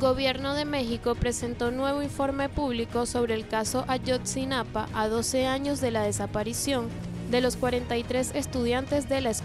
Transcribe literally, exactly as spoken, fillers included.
Gobierno de México presentó nuevo informe público sobre el caso Ayotzinapa a doce años de la desaparición de los cuarenta y tres estudiantes de la escuela.